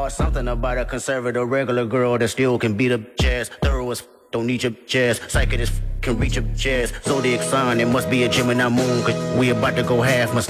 Something about a conservative regular girl that still can beat up jazz. Thorough as don't need your jazz. Psychic as can reach your jazz. Zodiac sign, it must be a Gemini moon. Cause we about to go half. Mistake